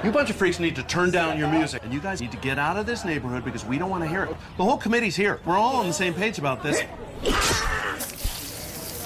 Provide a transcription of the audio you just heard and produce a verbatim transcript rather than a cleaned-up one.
You bunch of freaks need to turn down your music. And you guys need to get out of this neighborhood because we don't want to hear it. The whole committee's here. We're all on the same page about this.